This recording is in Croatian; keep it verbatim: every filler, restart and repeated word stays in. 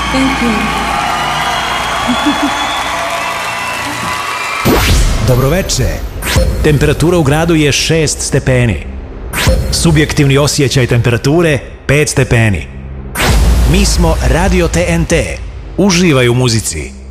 Thank you. Dobroveče. Temperatura u gradu je šest stepeni. Subjektivni osjećaj temperature pet stepeni. Mi smo Radio T N T. Uživaj u muzici.